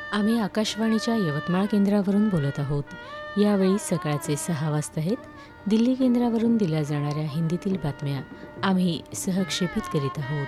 आम्ही आकाशवाणीच्या यवतमाळ केंद्रावरून बोलत आहोत. यावेळी सकाळचे 6 वाजता आहेत. दिल्ली केंद्रावरून दिल्या जाणाऱ्या हिंदीतील बातम्या आम्ही सहक्षेपित करीत आहोत.